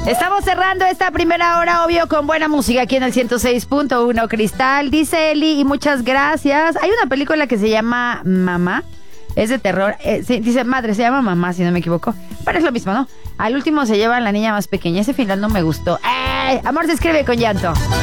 Estamos cerrando esta primera hora, obvio, con buena música aquí en el 106.1 Cristal. Dice Eli, y muchas gracias. Hay una película que se llama Mamá. Es de terror. Sí, dice madre, se llama Mamá, si no me equivoco. Pero es lo mismo, ¿no? Al último se lleva a la niña más pequeña. Ese final no me gustó. ¡Ay! Amor se escribe con llanto.